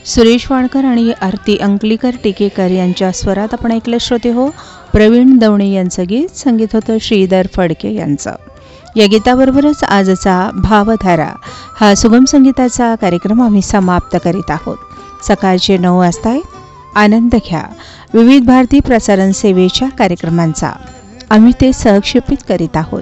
सुरेश वाडकर आणि आरती अंकलीकर टिकेकर यांच्या स्वरात आपण ऐकलं श्रोते हो. प्रवीण दवणे यांचं गीत, संगीत होतं श्रीधर फडके यांचं. या गीताबरोबरच आजचा भावधारा हा सुगम संगीताचा कार्यक्रम आम्ही समाप्त करीत आहोत. सकाळचे 9 वाजता आनंद घ्या विविध भारती प्रसारण सेवेच्या कार्यक्रमांचा आम्ही ते सहक्षेपित करीत आहोत.